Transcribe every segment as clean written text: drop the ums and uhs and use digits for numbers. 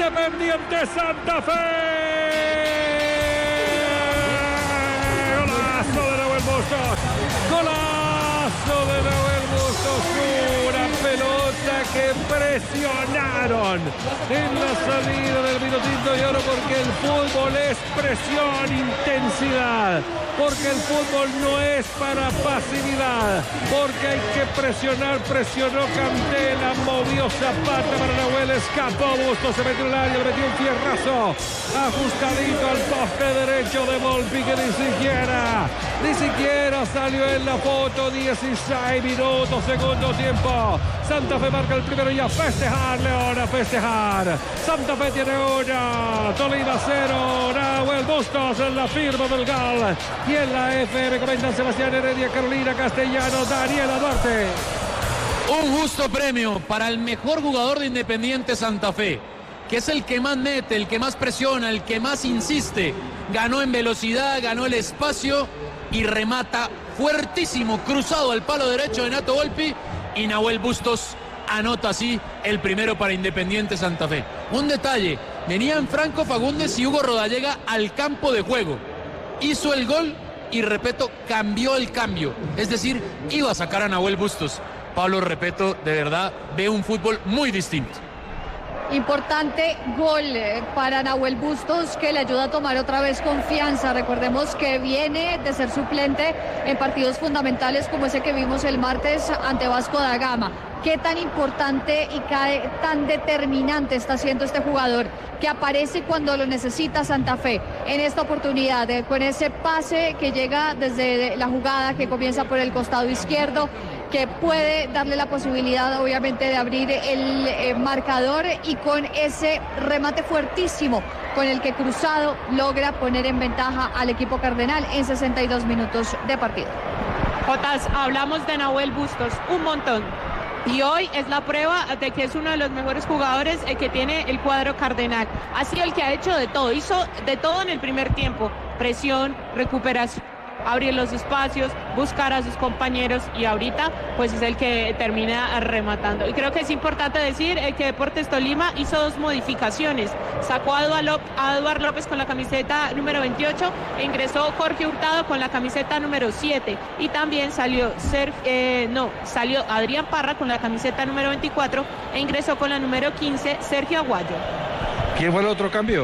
Independiente Santa Fe. Golazo de Nahuel Bustos. Golazo de Nahuel Bustos. Una pelota que presionaron en la salida del Vinotinto de Oro, porque el fútbol es presión, intensidad. Porque el fútbol no es para pasividad, porque hay que presionar. Presionó Cantela, movió Zapata para Nahuel, escapó Bustos, se metió en el área, le metió un fierrazo ajustadito al poste derecho de Volpi, que ni siquiera salió en la foto. 16 minutos, segundo tiempo. Santa Fe marca el primero y a festejar, León, a festejar. Santa Fe tiene una, Tolima 0, Nahuel Bustos en la firma del gol. Y en la FM comentan Sebastián Heredia, Carolina Castellano, Daniela Duarte. Un justo premio para el mejor jugador de Independiente Santa Fe, que es el que más mete, el que más presiona, el que más insiste. Ganó en velocidad, ganó el espacio y remata fuertísimo, cruzado al palo derecho de Nato Volpi, y Nahuel Bustos anota así el primero para Independiente Santa Fe. Un detalle, venían Franco Fagundes y Hugo Rodallega al campo de juego. Hizo el gol y Repeto cambió el cambio, es decir, iba a sacar a Nahuel Bustos. Pablo Repeto de verdad ve un fútbol muy distinto. Importante gol para Nahuel Bustos, que le ayuda a tomar otra vez confianza. Recordemos que viene de ser suplente en partidos fundamentales como ese que vimos el martes ante Vasco da Gama. Qué tan importante y tan determinante está siendo este jugador, que aparece cuando lo necesita Santa Fe. En esta oportunidad, con ese pase que llega desde la jugada, que comienza por el costado izquierdo, que puede darle la posibilidad obviamente de abrir el marcador, y con ese remate fuertísimo con el que Cruzado logra poner en ventaja al equipo cardenal en 62 minutos de partido. Jotas, hablamos de Nahuel Bustos un montón, y hoy es la prueba de que es uno de los mejores jugadores que tiene el cuadro cardenal. Ha sido el que ha hecho de todo, hizo de todo en el primer tiempo: presión, recuperación, abrir los espacios, buscar a sus compañeros, y ahorita pues es el que termina rematando. Y creo que es importante decir que Deportes Tolima hizo dos modificaciones. Sacó a Eduard López con la camiseta número 28 e ingresó Jorge Hurtado con la camiseta número 7, y también salió Adrián Parra con la camiseta número 24 e ingresó con la número 15 Sergio Aguayo. ¿Quién fue el otro cambio?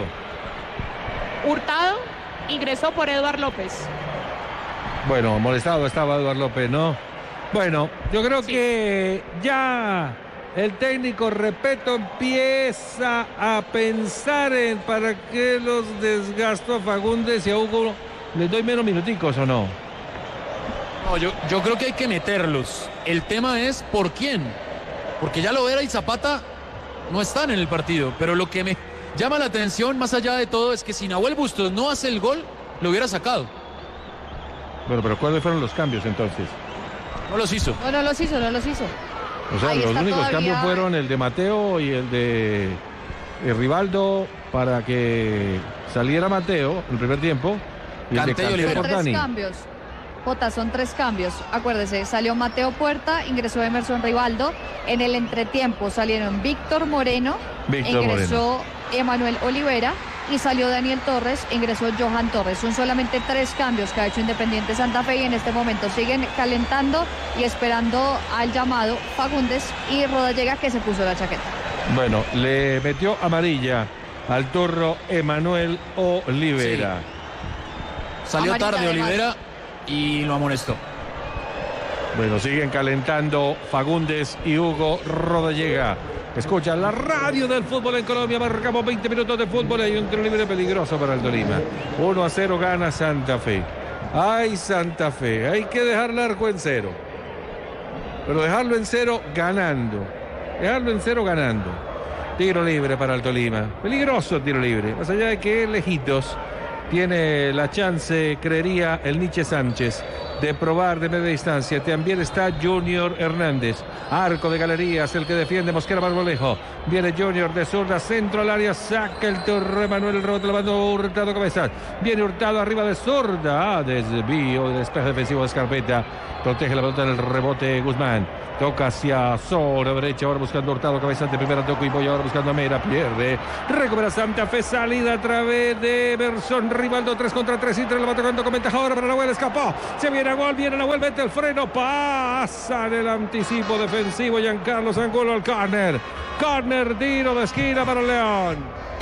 Hurtado ingresó por Eduard López. Bueno, molestado estaba Eduard López, ¿no? Bueno, yo creo que ya el técnico Repeto empieza a pensar en para qué los desgasto a Fagundes y a Hugo. ¿Les doy menos minuticos o no? No, yo creo que hay que meterlos. El tema es ¿por quién? Porque ya Lovera y Zapata no están en el partido, pero lo que me llama la atención más allá de todo es que si Nahuel Bustos no hace el gol, lo hubiera sacado. Bueno, pero ¿cuáles fueron los cambios entonces? No los hizo. No los hizo. O sea, ahí los únicos todavía cambios fueron el de Mateo y el de Rivaldo, para que saliera Mateo en el primer tiempo. Y el de Canteo por Dani. Cambios. Jota, son 3 cambios. Acuérdese, salió Mateo Puerta, ingresó Emerson Rivaldo. En el entretiempo salieron Víctor Moreno, ingresó Emanuel Olivera y salió Daniel Torres, ingresó Johan Torres. Son solamente 3 cambios que ha hecho Independiente Santa Fe, y en este momento siguen calentando y esperando al llamado Fagundes y Rodallega, que se puso la chaqueta. Bueno, le metió amarilla al turro Emanuel Olivera. Sí. Salió amarilla tarde Olivera y lo amonestó. Bueno, siguen calentando Fagundes y Hugo Rodallega. Escucha la radio del fútbol en Colombia. Marcamos 20 minutos de fútbol. Hay un tiro libre peligroso para el Tolima. 1-0 gana Santa Fe. Ay, Santa Fe, hay que dejar el arco en 0. Pero dejarlo en 0 ganando. Tiro libre para el Tolima. Peligroso tiro libre. Más allá de que lejitos tiene la chance, creería el Nietzsche Sánchez, de probar de media distancia. También está Junior Hernández. Arco de Galerías, el que defiende Mosquera Marmolejo. Viene Junior de zurda, centro al área, saca el torre Emanuel, el rebote, lo mandó Hurtado Cabezas. Viene Hurtado arriba de zurda, desvío, despeje defensivo de Escarpeta. Protege la pelota del rebote Guzmán. Toca hacia zona derecha, ahora buscando Hurtado Cabezas de primera, toco y voy ahora buscando a Mera, pierde. Recupera Santa Fe, salida a través de Emerson Rivaldo, 3 contra 3, Inter lo va tocando con ventaja ahora para Nahuel, escapó. Se viene a gol, viene Nahuel, mete el freno, pasa en el anticipo defensivo Giancarlo Angulo al córner. Córner, tiro de esquina para León.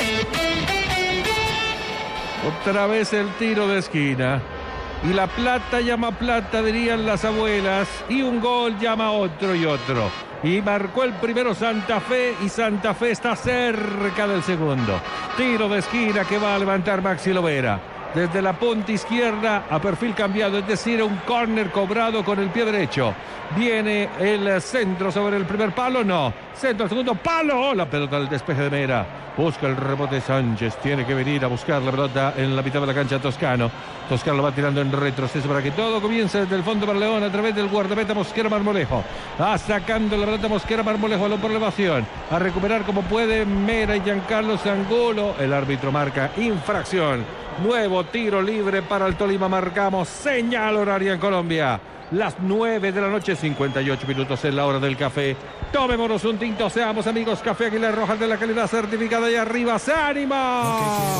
Otra vez el tiro de esquina. Y la plata llama plata, dirían las abuelas. Y un gol llama otro y otro. Y marcó el primero Santa Fe. Y Santa Fe está cerca del segundo. Tiro de esquina que va a levantar Maxi Lovera. Desde la punta izquierda a perfil cambiado. Es decir, un córner cobrado con el pie derecho. Viene el centro sobre el primer palo. No. Centro al segundo palo. La pelota del despeje de Mera. Busca el rebote Sánchez. Tiene que venir a buscar la pelota en la mitad de la cancha Toscano. Toscano lo va tirando en retroceso para que todo comience desde el fondo para León a través del guardameta Mosquera Marmolejo. Va sacando la pelota Mosquera Marmolejo. Balón por elevación. A recuperar como puede Mera y Giancarlo Angulo. El árbitro marca infracción. Nuevo tiro libre para el Tolima. Marcamos señal horaria en Colombia. Las 9 de la noche, 58 minutos en la hora del café. Tomémonos un tinto, seamos amigos. Café Águila Roja de la calidad certificada y arriba. ¡Se anima!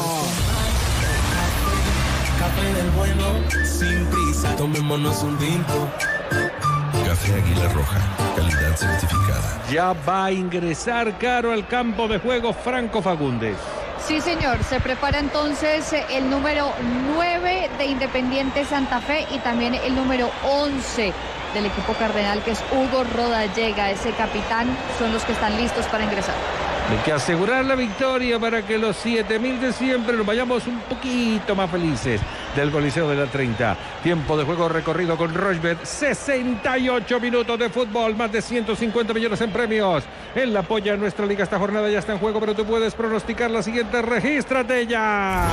Café del bueno, sin prisa, tomémonos un tinto. Café Águila Roja, calidad certificada. Ya va a ingresar Caro al campo de juego Franco Fagundes. Sí, señor, se prepara entonces el número 9 de Independiente Santa Fe y también el número 11 del equipo cardenal, que es Hugo Rodallega, ese capitán, son los que están listos para ingresar. Hay que asegurar la victoria para que los 7.000 de siempre nos vayamos un poquito más felices del Coliseo de la 30. Tiempo de juego recorrido con Rochbet. 68 minutos de fútbol, más de 150 millones en premios. En la polla de nuestra liga esta jornada ya está en juego, pero tú puedes pronosticar la siguiente. Regístrate ya.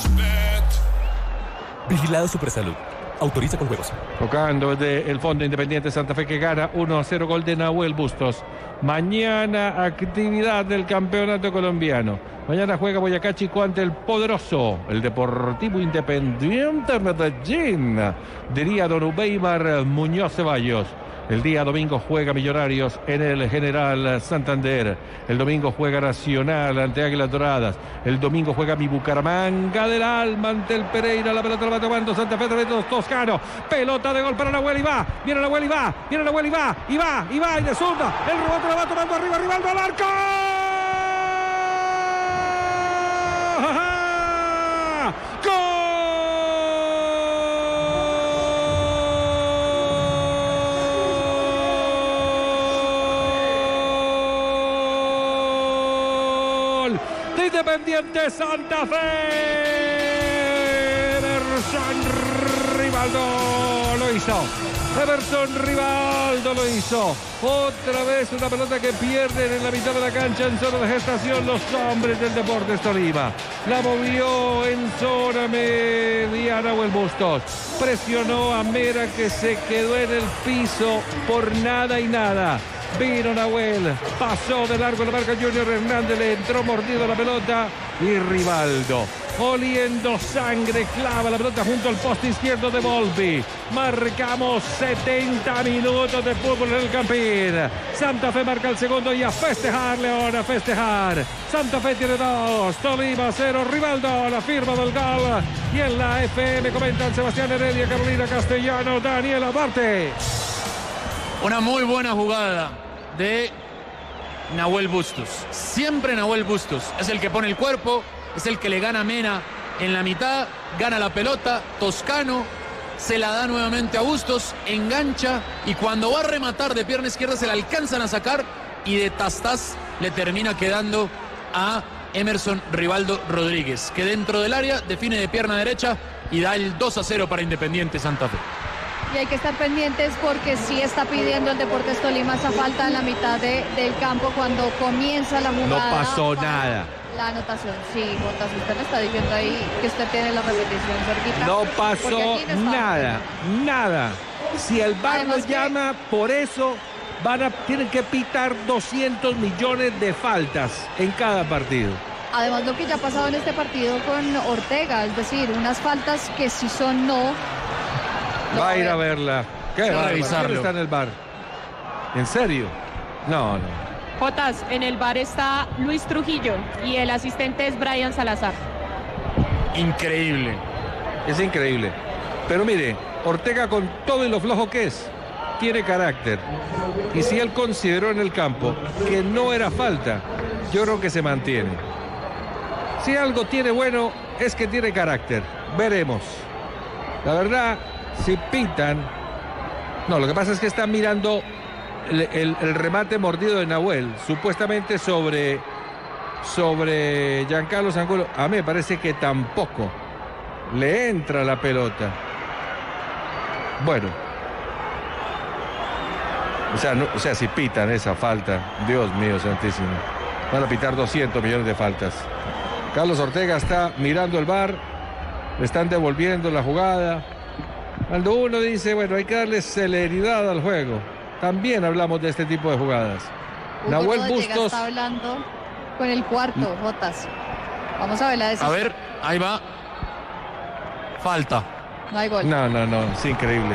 Vigilado Supersalud. Autoriza con juegos. Tocando desde el Fondo Independiente Santa Fe, que gana 1-0, gol de Nahuel Bustos. Mañana actividad del campeonato colombiano. Mañana juega Boyacá Chico ante el poderoso, el Deportivo Independiente Medellín. Diría don Ubeimar Muñoz Ceballos. El día domingo juega Millonarios en el General Santander. El domingo juega Nacional ante Águilas Doradas. El domingo juega mi Bucaramanga del Alma ante el Pereira. La pelota la va tomando Santa Fe, Toscano. Pelota de gol para Nahuel y va. Viene Nahuel y va. Viene Nahuel y va. Y de zurda. El rebote la va tomando arriba, Rivaldo al arco. ¡Gol! Independiente Santa Fe. Emerson Rivaldo lo hizo. Emerson Rivaldo lo hizo. Otra vez una pelota que pierden en la mitad de la cancha en zona de gestación los hombres del Deportes Tolima. La movió en zona mediana o el Bustos. Presionó a Mera, que se quedó en el piso por nada y nada. Vino Nahuel, pasó de largo la marca Junior Hernández, le entró mordido la pelota y Rivaldo, oliendo sangre, clava la pelota junto al poste izquierdo de Volpi. Marcamos 70 minutos de fútbol en el Campín. Santa Fe marca el segundo y a festejar, León, a festejar. Santa Fe tiene 2, Tolima 0, Rivaldo, la firma del gol. Y en la FM comentan Sebastián Heredia, Carolina Castellano, Daniel Abarte. Una muy buena jugada de Nahuel Bustos. Siempre Nahuel Bustos es el que pone el cuerpo, es el que le gana a Mena en la mitad, gana la pelota, Toscano se la da nuevamente a Bustos, engancha y cuando va a rematar de pierna izquierda se la alcanzan a sacar y de tastas le termina quedando a Emerson Rivaldo Rodríguez, que dentro del área define de pierna derecha y da el 2-0 para Independiente Santa Fe. Y hay que estar pendientes porque sí está pidiendo el Deportes Tolima esa falta en la mitad del campo cuando comienza la jugada. No pasó nada. La anotación, sí, Botas, usted me está diciendo ahí que usted tiene la repetición cerquita. No porque pasó aquí no está. nada. Si el VAR Además nos que- llama, por eso tienen que pitar 200 millones de faltas en cada partido. Además, lo que ya ha pasado en este partido con Ortega, es decir, unas faltas que si son no. Va a ir a verla. ¿Qué? Va a bárbaro. revisarlo. ¿Quién está en el VAR? ¿En serio? No. Jotas, en el bar está Luis Trujillo y el asistente es Brian Salazar. Increíble. Es increíble. Pero mire, Ortega, con todo y lo flojo que es, tiene carácter. Y si él consideró en el campo que no era falta, yo creo que se mantiene. Si algo tiene bueno, es que tiene carácter. Veremos. La verdad, si pitan... No, lo que pasa es que están mirando el remate mordido de Nahuel, supuestamente sobre Giancarlo Angulo. A mí me parece que tampoco le entra la pelota. Bueno. O sea, si pitan esa falta, Dios mío santísimo, van a pitar 200 millones de faltas. Carlos Ortega está mirando el VAR, le están devolviendo la jugada. Cuando uno dice, bueno, hay que darle celeridad al juego, también hablamos de este tipo de jugadas. Hugo Nahuel Rodallega Bustos. está hablando con el cuarto, Botas. Vamos a ver la decisión. A ver, ahí va. Falta. No hay gol. No, es increíble.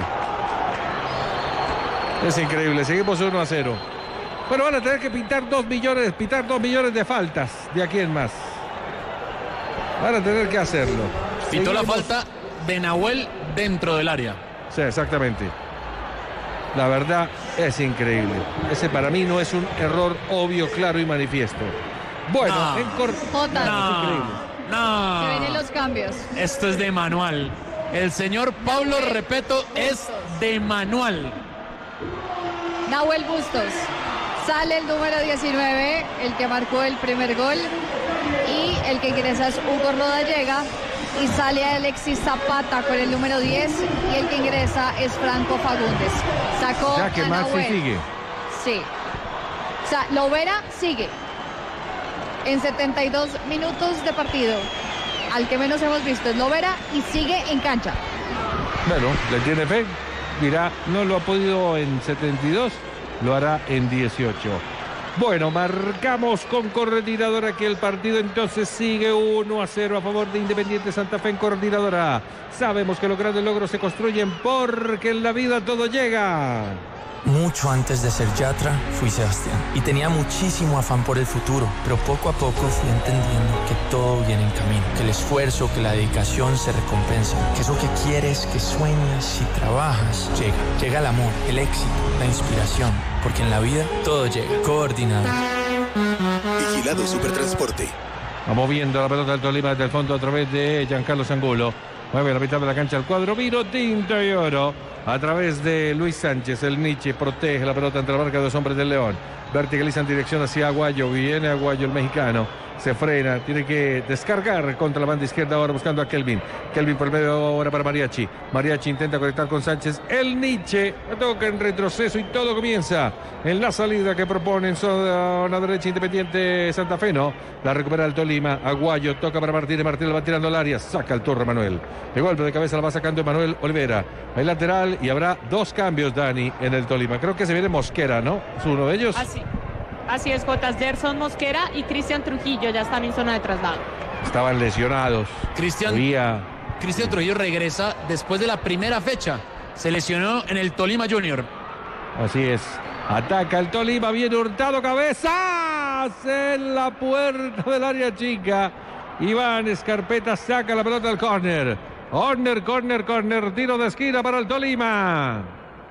Es increíble, seguimos 1-0. Bueno, van a tener que pitar 2 millones de faltas de aquí en más. Van a tener que hacerlo. Pitó la Seguimos. falta de Nahuel dentro del área. Sí, exactamente. La verdad es increíble. Ese para mí no es un error obvio, claro y manifiesto. Bueno, No. Jotas, No, que no. vienen los cambios. Esto es de manual. El señor Pablo Nahuel Repeto es de manual. Nahuel Bustos. Sale el número 19, el que marcó el primer gol. Y el que ingresa es Hugo Rodallega. Y sale Alexis Zapata con el número 10. Y el que ingresa es Franco Fagundes. Sacó O sea que a Maxi Nahuel. sigue. Sí. O sea, Lovera sigue. En 72 minutos de partido. Al que menos hemos visto es Lovera y sigue en cancha. Bueno, le tiene fe. Dirá, no lo ha podido en 72, lo hará en 18. Bueno, marcamos con Coordinadora que el partido entonces sigue 1-0 a favor de Independiente Santa Fe en Coordinadora. Sabemos que los grandes logros se construyen porque en la vida todo llega. Mucho antes de ser Yatra, fui Sebastián y tenía muchísimo afán por el futuro, pero poco a poco fui entendiendo que todo viene en camino, que el esfuerzo, que la dedicación se recompensan, que eso que quieres, que sueñas y trabajas, llega el amor, el éxito, la inspiración, porque en la vida todo llega. Coordinador. Vigilado Supertransporte. Va moviendo la pelota del Tolima desde el fondo a través de Giancarlo Angulo. Mueve la mitad de la cancha al cuadro, vino tinto y oro. A través de Luis Sánchez, el Nietzsche protege la pelota entre la marca de los hombres del León. Verticaliza en dirección hacia Aguayo. Viene Aguayo, el mexicano. Se frena, tiene que descargar contra la banda izquierda ahora buscando a Kelvin. Kelvin por medio ahora para Mariachi. Mariachi intenta conectar con Sánchez. El Nietzsche toca en retroceso y todo comienza en la salida que propone en zona derecha Independiente Santa Fe. No, la recupera el Tolima. Aguayo toca para Martínez. Martínez la va tirando al área. Saca el turno Manuel. De golpe de cabeza la va sacando Emanuel Olivera. El lateral y habrá 2 cambios, Dani, en el Tolima. Creo que se viene Mosquera, ¿no? ¿Es uno de ellos? Así es, Jotas. Derson Mosquera y Cristian Trujillo ya están en zona de traslado. Estaban lesionados. Cristian Trujillo regresa después de la primera fecha. Se lesionó en el Tolima Junior. Así es. Ataca el Tolima, viene Hurtado, cabeza en la puerta del área chica. Iván Escarpeta saca la pelota del córner. Córner, tiro de esquina para el Tolima.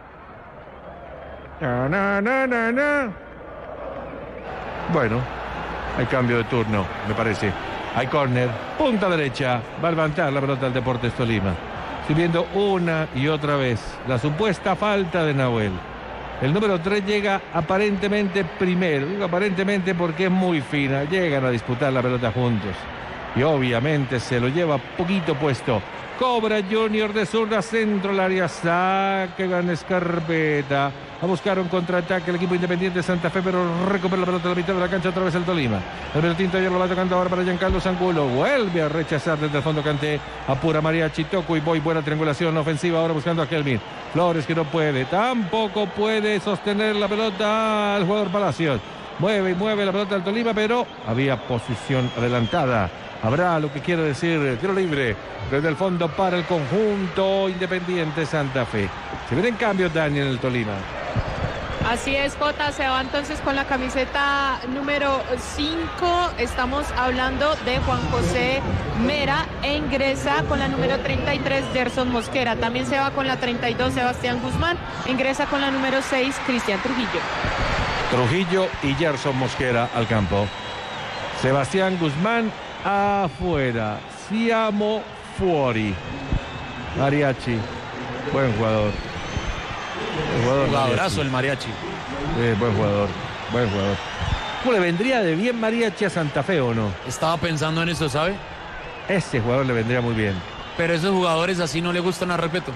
Bueno, hay cambio de turno, me parece. Hay córner, punta derecha, va a levantar la pelota del Deportes Tolima. Estoy viendo una y otra vez la supuesta falta de Nahuel. El número 3 llega aparentemente primero. Digo aparentemente porque es muy fina. Llegan a disputar la pelota juntos. y obviamente se lo lleva poquito puesto. Cobra Junior de zurda, centro al área, saque, gana Escarpeta. A buscar un contraataque el equipo Independiente de Santa Fe, pero recupera la pelota a la mitad de la cancha otra vez el Tolima. El Vinotinto ayer lo va tocando ahora para Giancarlo Angulo. Vuelve a rechazar desde el fondo Kanté. Apura Mariachi, Toco y Boy. Buena triangulación ofensiva ahora buscando a Kelvin. Flores que no puede. Tampoco puede sostener la pelota al jugador Palacios. Mueve y mueve la pelota al Tolima, pero había posición adelantada. Habrá lo que quiere decir tiro libre desde el fondo para el conjunto Independiente Santa Fe. Se viene en cambio Dani en el Tolima. Así es, Jota, se va entonces con la camiseta número 5. Estamos hablando de Juan José Mera e ingresa con la número 33 Gerson Mosquera. También se va con la 32 Sebastián Guzmán. Ingresa con la número 6 Cristian Trujillo. Trujillo y Gerson Mosquera al campo. Sebastián Guzmán afuera. Siamo fuori. Mariachi, buen jugador. Jugadorazo el Mariachi. Buen jugador. ¿Cómo le vendría de bien Mariachi a Santa Fe o no? Estaba pensando en eso, ¿sabe? Ese jugador le vendría muy bien. Pero esos jugadores así no le gustan a Repeto.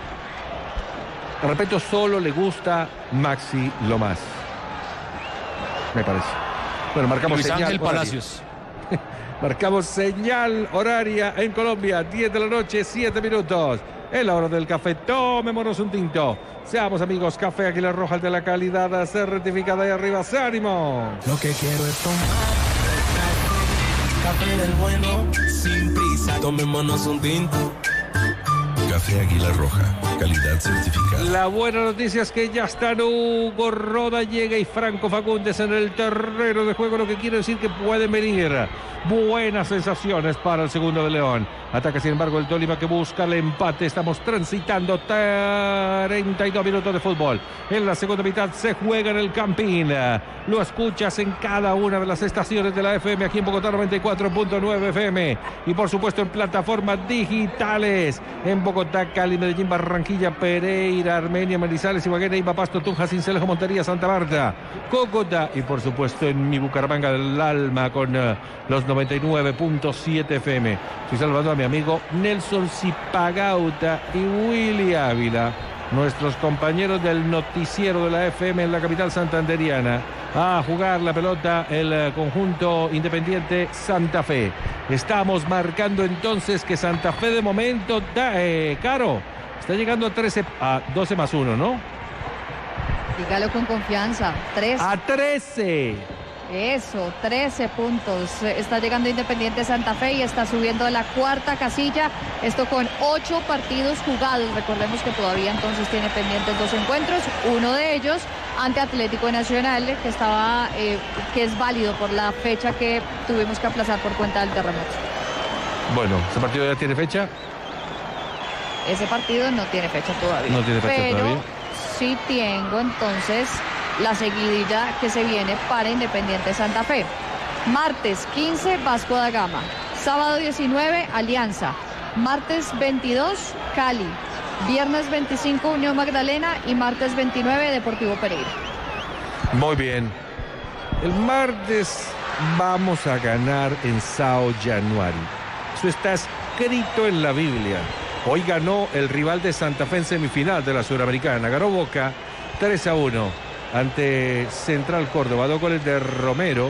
A Repeto solo le gusta Maxi Lomás, me parece. Bueno, marcamos Luis señal Ángel horaria. Palacios. Marcamos señal horaria en Colombia, 10 de la noche, 7 minutos. Es la hora del café, tomémonos un tinto. Seamos amigos, Café Águila Roja de la calidad certificada y arriba, ánimo. Lo que quiero es tomar café del bueno, sin prisa. Tomémonos un tinto. Café Águila Roja, calidad certificada. La buena noticia es que ya están Hugo Roda, llega y Franco Fagundes en el terreno de juego, lo que quiere decir que pueden venir buenas sensaciones para el segundo de León. Ataca sin embargo el Tolima que busca el empate. Estamos transitando 32 minutos de fútbol. En la segunda mitad se juega en el Campín. Lo escuchas en cada una de las estaciones de la FM aquí en Bogotá 94.9 FM. Y por supuesto en plataformas digitales. En Bogotá, Cali, Medellín, Barranquilla, Pereira, Armenia, Manizales, Ibagué, Iba, Pasto, Tunja, Sincelejo, Montería, Santa Marta, Cúcuta. Y por supuesto en mi Bucaramanga del alma con los 99.7 FM. Estoy saludando a mi amigo Nelson Zipagauta y Willy Ávila, nuestros compañeros del noticiero de la FM en la capital santanderiana. A jugar la pelota el conjunto Independiente Santa Fe. Estamos marcando entonces que Santa Fe de momento Caro, está llegando a 12 más 1, ¿no? Dígalo con confianza. 3. A 13. Eso, 13 puntos. Está llegando Independiente Santa Fe y está subiendo a la cuarta casilla. Esto con 8 partidos jugados. Recordemos que todavía entonces tiene pendientes 2 encuentros. Uno de ellos ante Atlético Nacional, que es válido por la fecha que tuvimos que aplazar por cuenta del terremoto. Bueno, ¿ese partido ya tiene fecha? Ese partido no tiene fecha todavía. No tiene fecha pero todavía. Sí tengo entonces la seguidilla que se viene para Independiente Santa Fe. Martes 15, Vasco da Gama. Sábado 19, Alianza. Martes 22, Cali. Viernes 25, Unión Magdalena. Y martes 29, Deportivo Pereira. Muy bien. El martes vamos a ganar en Sao Januari. Eso está escrito en la Biblia. Hoy ganó el rival de Santa Fe en semifinal de la Sudamericana. Ganó Boca 3-1 ante Central Córdoba. 2 goles de Romero.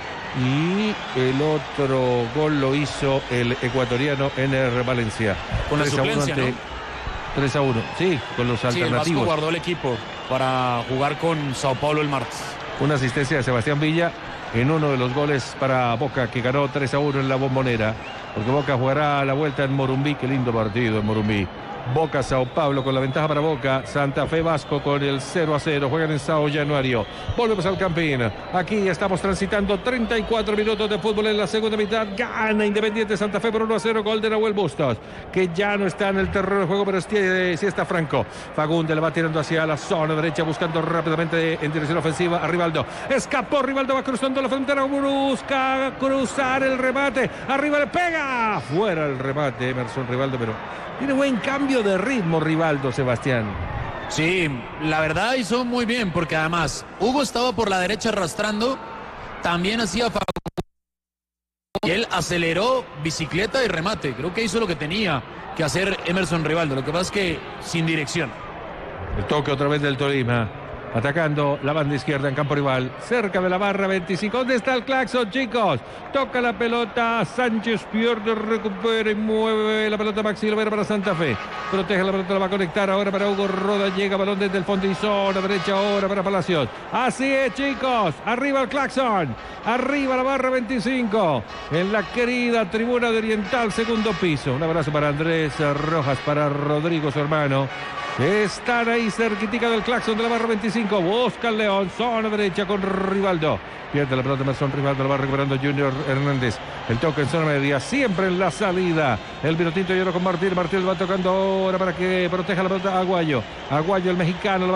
Y el otro gol lo hizo el ecuatoriano Ener Valencia. Con la suplencia, ¿no? 3-1, sí, con los alternativos. Sí, el Vasco guardó el equipo para jugar con Sao Paulo el martes. Una asistencia de Sebastián Villa en uno de los goles para Boca, que ganó 3-1 en la Bombonera, porque Boca jugará la vuelta en Morumbí. Qué lindo partido en Morumbí. Boca, Sao Paulo con la ventaja para Boca. Santa Fe, Vasco con el 0-0. Juegan en Sao Januario. Volvemos al Campín. Aquí estamos transitando 34 minutos de fútbol en la segunda mitad. Gana Independiente Santa Fe por 1-0. Gol de Nahuel Bustos, que ya no está en el terreno de juego, pero sí está Franco. Fagundes le va tirando hacia la zona derecha, buscando rápidamente en dirección ofensiva a Rivaldo. Escapó Rivaldo, va cruzando la frontera. Busca cruzar el remate. Arriba le pega. Fuera el remate Emerson Rivaldo, pero tiene buen cambio de ritmo Rivaldo, Sebastián. Sí, la verdad hizo muy bien, porque además Hugo estaba por la derecha arrastrando, también hacía y él aceleró, bicicleta y remate. Creo que hizo lo que tenía que hacer Emerson Rivaldo. Lo que pasa es que sin dirección. El toque otra vez del Tolima. Atacando la banda izquierda en campo rival. Cerca de la barra 25. ¿Dónde está el claxon, chicos? Toca la pelota. Sánchez pierde, recupera y mueve la pelota. Maxi Lovera para Santa Fe. Protege la pelota, la va a conectar ahora para Hugo Roda. Llega balón desde el fondo y zona derecha ahora para Palacios. Así es, chicos. Arriba el claxon. Arriba la barra 25. En la querida tribuna de Oriental, segundo piso. Un abrazo para Andrés Rojas, para Rodrigo, su hermano. Están ahí cerquitica del claxon de la barra 25. Busca el León. Zona derecha con Rivaldo. Pierde la pelota Emerson Rivaldo. La va recuperando Junior Hernández. El toque en zona media. Siempre en la salida. El Vinotinto y oro con Martín. Martín va tocando ahora para que proteja la pelota a Aguayo. Aguayo, el mexicano.